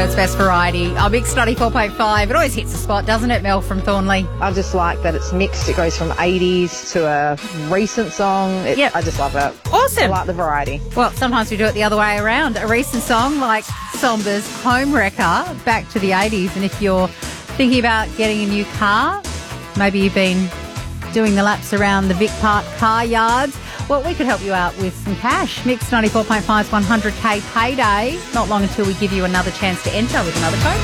Redford's best variety. Our Mix 94.5. It always hits the spot, doesn't it, Mel from Thornley? I just like that it's mixed. It goes from 80s to a recent song. Yep. I just love it. Awesome. I like the variety. Well, sometimes we do it the other way around. A recent song like Somber's Home Wrecker, back to the 80s. And if you're thinking about getting a new car, maybe you've been doing the laps around the Vic Park car yards, well, we could help you out with some cash. Mix 94.5's 100K payday. Not long until we give you another chance to enter with another code.